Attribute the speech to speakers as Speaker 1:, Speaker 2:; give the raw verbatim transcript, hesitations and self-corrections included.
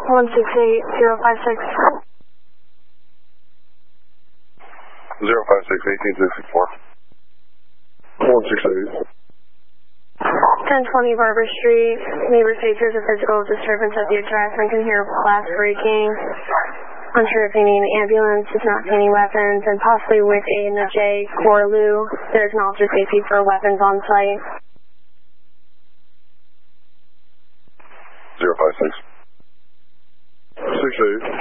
Speaker 1: one six eight zero five six.
Speaker 2: zero five six, eighteen sixty-four. one six eight.
Speaker 1: ten twenty Barber Street. Neighbor states there's a physical disturbance at the address and can hear glass breaking. Unsure if they need an ambulance, does not see any weapons, and possibly with A and the J, Corlew. There's an officer safety for weapons on site.
Speaker 2: zero five six. six eight.